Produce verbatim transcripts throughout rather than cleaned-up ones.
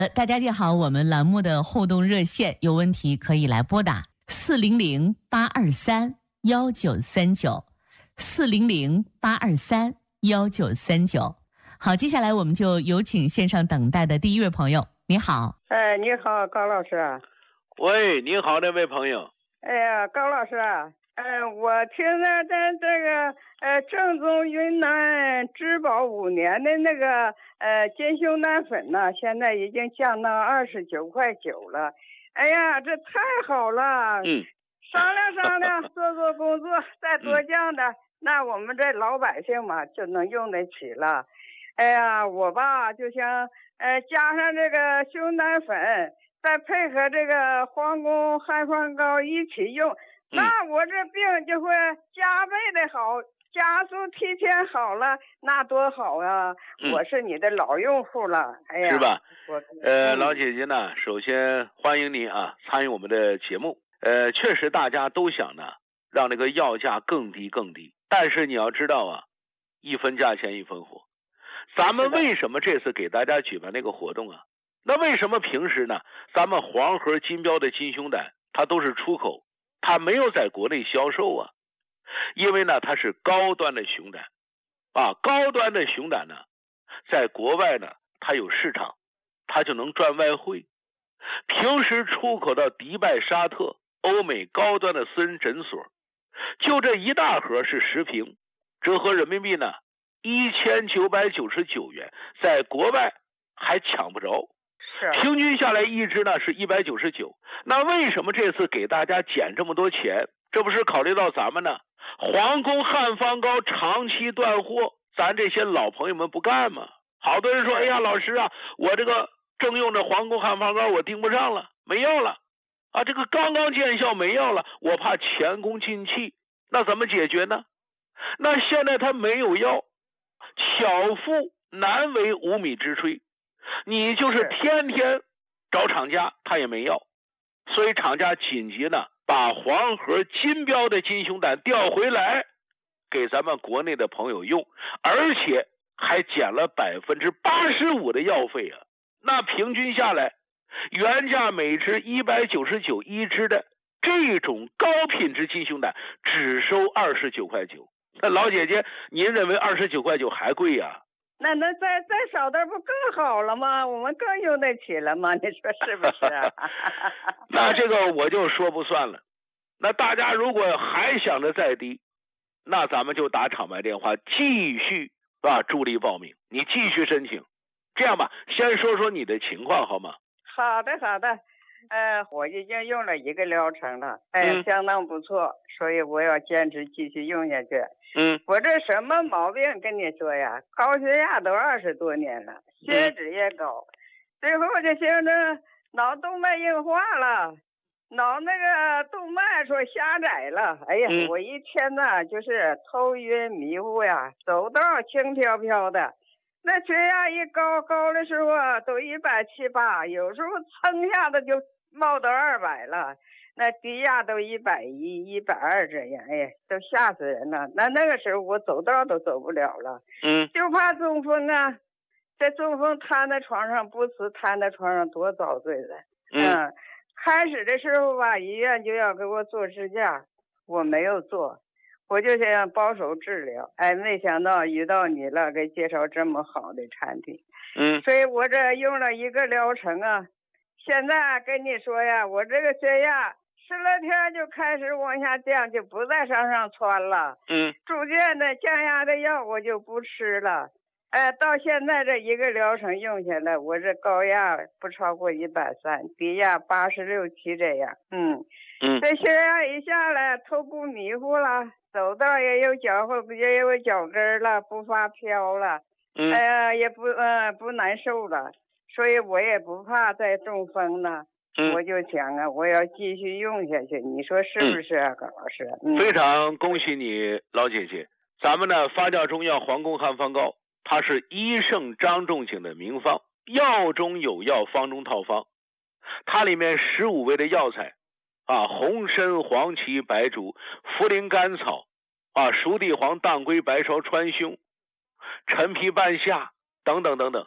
呃，大家记好，我们栏目的互动热线，有问题可以来拨打四零零八二三幺九三九，四零零八二三幺九三九。好，接下来我们就有请线上等待的第一位朋友。你好。 哎，你好，高老师。 喂，你好，那位朋友。 哎呀，高老师，呃，我听着咱这个呃正宗云南质保五年的那个呃金熊胆粉呢，现在已经降到二十九块九了。哎呀，这太好了！ 嗯， 商量商量，做做工作，再多降的，嗯、那我们这老百姓嘛就能用得起了。哎呀，我吧就想呃加上这个熊胆粉，再配合这个皇宫汉方膏一起用。那我这病就会加倍的好，加速提前好了，那多好啊！嗯、我是你的老用户了，哎呀， 是吧？ 我呃，老姐姐呢，首先欢迎您啊，参与我们的节目。呃，确实大家都想呢，让那个药价更低更低，但是你要知道啊，一分价钱一分货。咱们为什么这次给大家举办那个活动啊？那为什么平时呢，咱们黄河金标的金熊胆它都是出口？它没有在国内销售啊，因为呢它是高端的熊胆啊，高端的熊胆呢在国外呢它有市场，它就能赚外汇。平时出口到迪拜、沙特、欧美高端的私人诊所，就这一大盒是十瓶，折合人民币呢一千九百九十九元，在国外还抢不着。平均下来一支呢是一百九十九。那为什么这次给大家减这么多钱？这不是考虑到咱们呢皇宫汉方膏长期断货，咱这些老朋友们不干吗？好多人说，哎呀老师啊，我这个正用着皇宫汉方膏我盯不上了，没药了啊，这个刚刚见效没药了，我怕前功尽弃，那怎么解决呢？那现在他没有药，巧妇难为无米之炊，你就是天天找厂家他也没药，所以厂家紧急呢把黄河金标的金熊胆调回来给咱们国内的朋友用，而且还减了百分之八十五的药费啊！那平均下来，原价每支一百九十九一支的这种高品质金熊胆只收二十九块九。那老姐姐，您认为二十九块九还贵呀、啊？ 那那再再少点不更好了吗？我们更用得起了吗？你说是不是、啊？ 那这个我就说不算了。那大家如果还想着再低，那咱们就打厂牌电话继续啊助力报名，你继续申请。这样吧，先说说你的情况好吗？ 好的好的，呃，我已经用了一个疗程了，哎、嗯，相当不错，所以我要坚持继续用下去。 嗯， 我这什么毛病跟你说呀？高血压都二十多年了，血脂也高，嗯、最后就形成脑动脉硬化了，脑那个动脉说狭窄了。哎呀，嗯、我一天呐就是头晕迷糊呀，走道轻飘飘的。那血压一高高的时候啊，都一百七八，有时候蹭下子就冒到二百了。那低压都一百一、一百二这样，哎呀，都吓死人了。那那个时候我走道都走不了了， 嗯， 就怕中风啊。这中风瘫在床上不死，瘫在床上多遭罪的。 嗯， 嗯，开始的时候吧，医院就要给我做支架，我没有做。我就想保守治疗，哎，没想到遇到你了，给介绍这么好的产品， 嗯， 所以我这用了一个疗程啊，现在跟你说呀，我这个血压十来天就开始往下降，就不再向上窜了， 嗯， 逐渐的降压的药我就不吃了，哎，到现在这一个疗程用下来，我这高压不超过一百三，低压八十六七这样，嗯嗯， 这血压一下来，头不迷糊了。走道也有脚后也有脚跟了，不发飘了， 嗯， 哎呀，也不呃不难受了，所以我也不怕再中风了。 嗯， 我就想啊，我要继续用下去，你说是不是啊，高、嗯、老师？嗯， 非常恭喜你，老姐姐。咱们呢发酵中药皇宫汉方膏，它是医圣张仲景的名方，药中有药，方中套方。它里面十五味的药材。啊，红参、黄芪、白术、茯苓、甘草，啊，熟地黄、当归、白芍、川芎、陈皮、半夏等等等等，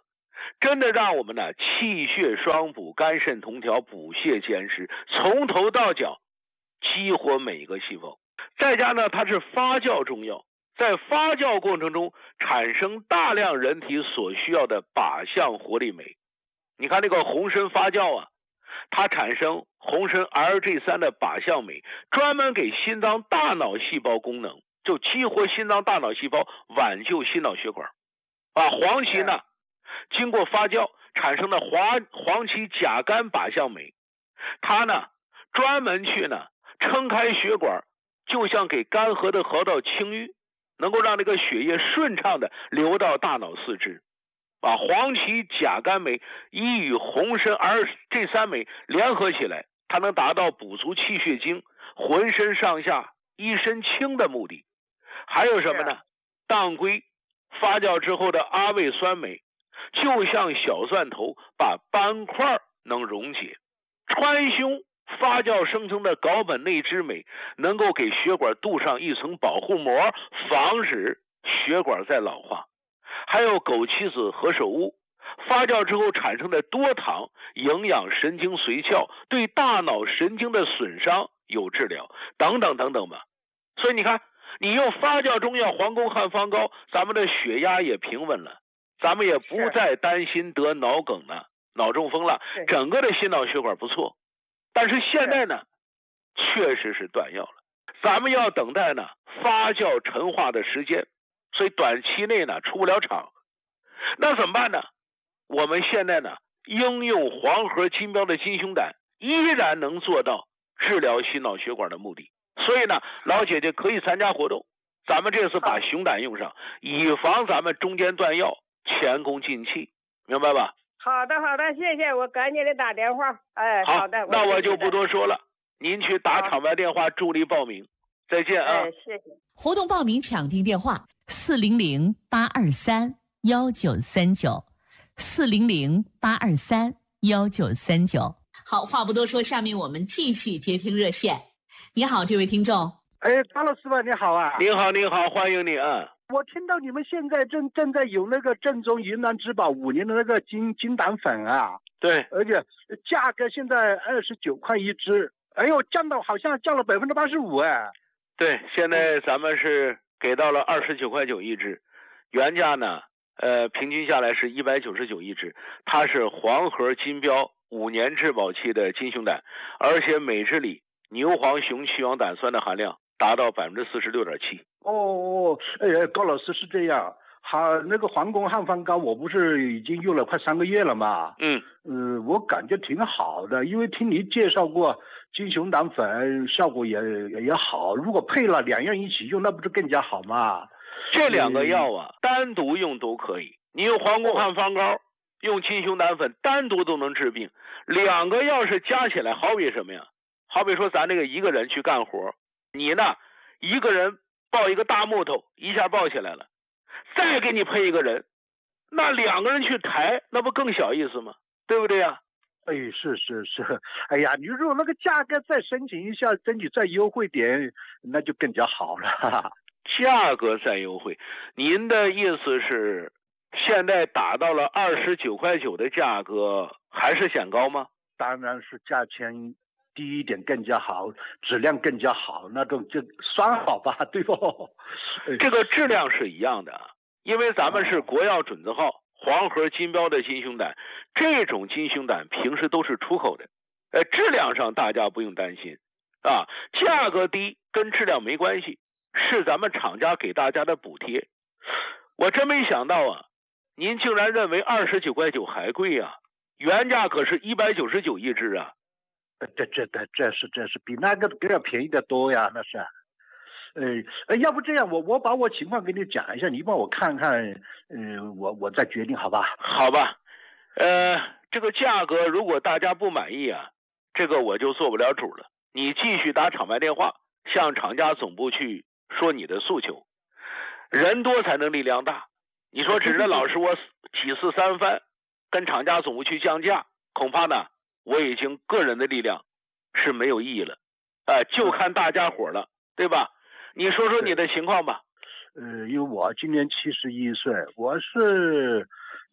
真的让我们呢气血双补、肝肾同调、补泻兼施，从头到脚激活每一个细胞。再加呢，它是发酵中药，在发酵过程中产生大量人体所需要的靶向活力酶。你看那个红参发酵啊，它产生红参 R G 三 的靶向酶，专门给心脏大脑细胞功能，就激活心脏大脑细胞，挽救心脑血管。啊，黄芪呢，经过发酵产生的黄黄芪甲苷靶向酶，它呢专门去呢撑开血管，就像给干涸的河道清淤，能够让这个血液顺畅的流到大脑四肢。把黄芪甲苷酶一与红参 R G 三 酶联合起来，它能达到补足气血精、浑身上下一身轻的目的。还有什么呢？当归发酵之后的阿魏酸酶，就像小蒜头，把斑块能溶解。川芎发酵生成的睾本内酯酶，能够给血管镀上一层保护膜，防止血管再老化。还有枸杞子何首乌发酵之后产生的多糖，营养神经髓鞘，对大脑神经的损伤有治疗，等等等等吧。所以你看，你用发酵中药黄宫汉方膏，咱们的血压也平稳了，咱们也不再担心得脑梗了、脑中风了，整个的心脑血管不错。但是现在呢，确实是断药了，咱们要等待呢发酵陈化的时间，所以短期内呢出不了厂。那怎么办呢？我们现在呢应用黄河金标的金熊胆，依然能做到治疗心脑血管的目的。所以呢，老姐姐可以参加活动，咱们这次把熊胆用上，以防咱们中间断药，前功尽弃，明白吧？ 好的好的，谢谢，我赶紧的打电话。哎， 好好的， 那我就不多说了，您去打场外电话助力报名。再见啊！ 哎，谢谢。 活动报名抢订电话：四零零八二三幺九三九，四零零八二三幺九三九。好，话不多说，下面我们继续接听热线。你好，这位听众。 哎，张老师吧，你好啊！ 您好，您好，欢迎你啊！ 我听到你们现在正正在有那个正宗云南之宝五年的那个金金胆粉啊， 对， 而且价格现在二十九块一支，哎呦，降到好像降了百分之八十五哎。 对，现在咱们是给到了二十九块九一支，原价呢，呃，平均下来是一百九十九一支，它是黄河金标五年质保期的金熊胆，而且每支里牛黄雄去氧胆酸的含量达到百分之四十六点七。 哦，哎，高老师是这样，好，那个黄宫汉方膏我不是已经用了快三个月了嘛？ 嗯， 呃，我感觉挺好的，因为听你介绍过金熊胆粉，效果也也好。如果配了两样一起用，那不是更加好吗？ 这两个药啊，嗯、单独用都可以。你用黄宫汉方膏，用金熊胆粉，单独都能治病。两个药是加起来，好比什么呀？好比说咱这个一个人去干活，你呢一个人抱一个大木头，一下抱起来了，再给你配一个人，那两个人去抬，那不更小意思吗？对不对呀？ 哎，是是是，哎呀，你如果那个价格再申请一下，争取再优惠点，那就更加好了。 价格再优惠，您的意思是现在打到了二十九块九的价格，还是显高吗？ 当然是价钱低一点更加好，质量更加好，那种就算好吧，对不？ 这个质量是一样的啊，因为咱们是国药准字号黄河金标的金熊胆，这种金熊胆平时都是出口的，呃，质量上大家不用担心啊，价格低跟质量没关系，是咱们厂家给大家的补贴。我真没想到啊，您竟然认为二十九块九还贵啊，原价可是一百九十九一支啊。 这这这这是这是比那个更要便宜的多呀，那是。呃，要不这样，我我把我情况给你讲一下，你帮我看看，呃，我我再决定，好吧？ 好吧，呃，这个价格如果大家不满意啊，这个我就做不了主了。你继续打厂外电话，向厂家总部去说你的诉求。人多才能力量大，你说指着老师我几次三番跟厂家总部去降价，恐怕呢我已经个人的力量是没有意义了，呃，就看大家伙了，对吧？你说说你的情况吧。 呃，因为我今年七十一岁，我是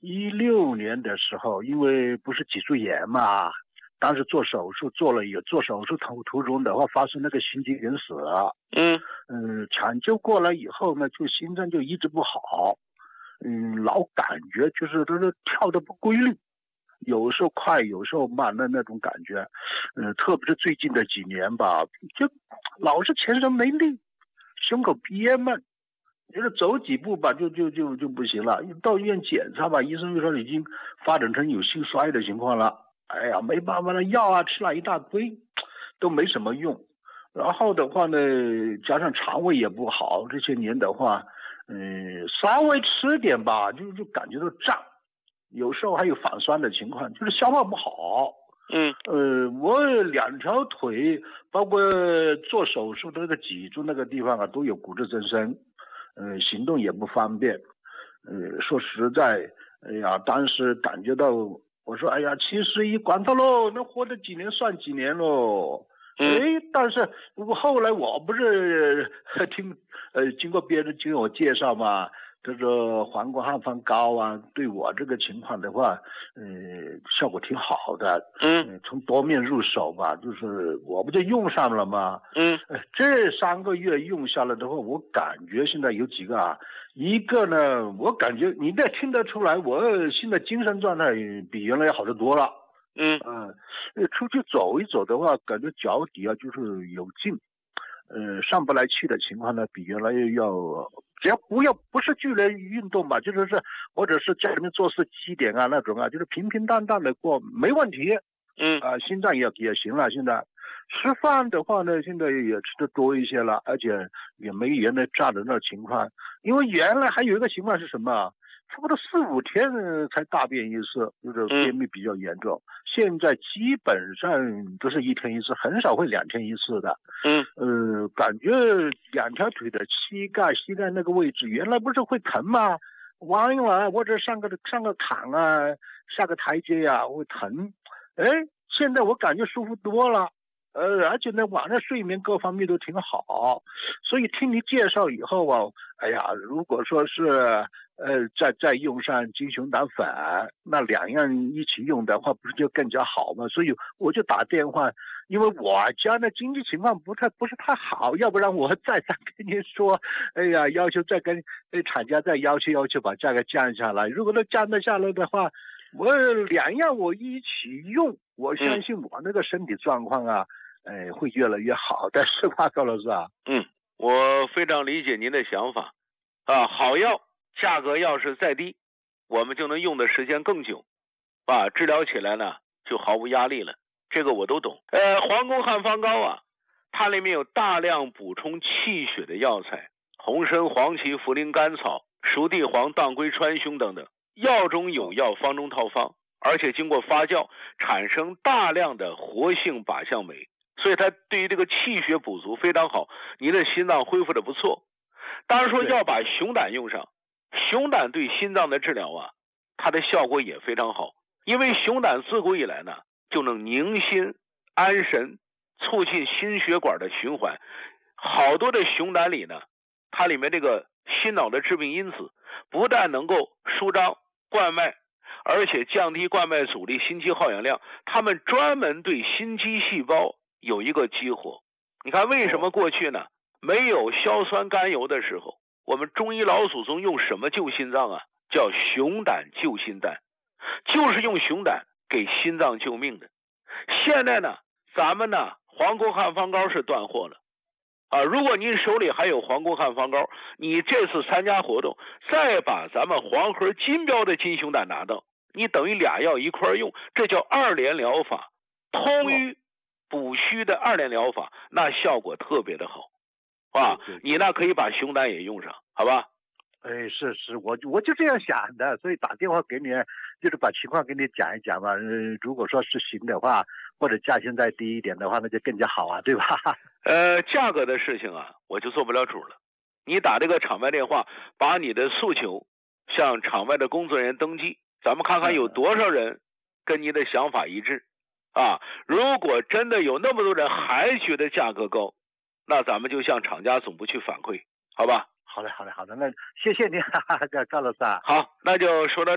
一六年的时候，因为不是脊柱炎嘛，当时做手术做了，有做手术途途中的话发生那个心肌梗死， 嗯嗯，抢救过来以后呢，就心脏就一直不好，嗯，老感觉就是都是跳的不规律，有时候快，有时候慢的那种感觉，嗯，特别是最近的几年吧，就老是全身没力，胸口憋闷。就是走几步吧，就就就就不行了。到医院检查吧，医生就说已经发展成有心衰的情况了。哎呀，没办法了，药啊吃了一大堆，都没什么用。然后的话呢，加上肠胃也不好，这些年的话，嗯，稍微吃点吧，就就感觉到胀，有时候还有反酸的情况，就是消化不好。 嗯， 呃，我两条腿，包括做手术的那个脊柱那个地方啊，都有骨质增生。呃，行动也不方便，呃，说实在，哎呀，当时感觉到，我说，哎呀，七十一管他喽，能活得几年算几年喽。哎，但是我后来我不是听，呃，经过别人经我介绍嘛，这个黄瓜汉方膏啊，对我这个情况的话，呃，效果挺好的。 嗯， 从多面入手吧，就是我不就用上了吗？ 嗯， 这三个月用下来的话，我感觉现在有几个啊，一个呢，我感觉你也听得出来，我现在精神状态比原来要好得多了。 嗯， 嗯，呃，出去走一走的话，感觉脚底啊就是有劲，呃，上不来气的情况呢，比原来要，只要不要不是剧烈运动吧，就是是或者是家里面做事积点啊那种啊，就是平平淡淡的过没问题。 嗯， 啊、呃，心脏也也行了。现在吃饭的话呢，现在也吃的多一些了，而且也没原来炸的那情况。因为原来还有一个情况是什么？差不多四五天才大便一次，就是便秘比较严重。嗯、现在基本上都是一天一次，很少会两天一次的。 嗯， 呃，感觉两条腿的膝盖、膝盖那个位置，原来不是会疼吗？弯一弯或者上个上个坎啊，下个台阶呀、啊、会疼。哎，现在我感觉舒服多了。呃，而且呢，晚上睡眠各方面都挺好，所以听你介绍以后啊，哎呀，如果说是呃再再用上金熊胆粉，那两样一起用的话，不是就更加好吗？所以我就打电话，因为我家的经济情况不太不是太好，要不然我再三跟您说，哎呀，要求再跟厂家再要求要求把价格降下来。如果能降得下来的话，我两样我一起用，我相信我那个身体状况啊。嗯哎，会越来越好的，是吧，高老师啊？ 嗯，我非常理解您的想法啊。好药价格要是再低，我们就能用的时间更久，啊，治疗起来呢就毫无压力了。这个我都懂。呃，黄宫汉方膏啊，它里面有大量补充气血的药材，红参、黄芪、茯苓、甘草、熟地黄、当归、川芎等等，药中有药，方中套方，而且经过发酵，产生大量的活性靶向酶。所以它对于这个气血补足非常好，你的心脏恢复的不错。当然说要把熊胆用上，熊胆对心脏的治疗啊，它的效果也非常好。因为熊胆自古以来呢，就能宁心安神，促进心血管的循环。好多的熊胆里呢，它里面这个心脑的致病因子，不但能够舒张冠脉，而且降低冠脉阻力、心肌耗氧量，它们专门对心肌细胞有一个激活。你看为什么过去呢没有硝酸甘油的时候，我们中医老祖宗用什么救心脏啊？叫熊胆救心丹，就是用熊胆给心脏救命的。现在呢，咱们呢黄宫汉方膏是断货了啊！如果您手里还有黄宫汉方膏，你这次参加活动，再把咱们黄河金标的金熊胆拿到，你等于俩药一块用，这叫二联疗法，通于补虚的二联疗法，那效果特别的好啊！你呢可以把熊胆也用上，好吧？ 哎，是是，我我就这样想的，所以打电话给你，就是把情况给你讲一讲嘛。嗯，如果说是行的话，或者价钱再低一点的话，那就更加好啊，对吧？ 呃，价格的事情啊，我就做不了主了。你打这个场外电话，把你的诉求向场外的工作人员登记，咱们看看有多少人跟你的想法一致啊。如果真的有那么多人还觉得价格高，那咱们就向厂家总部去反馈，好吧？ 好嘞，好嘞，好的，那谢谢您，高老师啊。 好，那就说到这儿。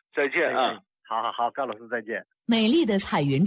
再见啊！ 好好好，高老师再见。 美丽的彩云。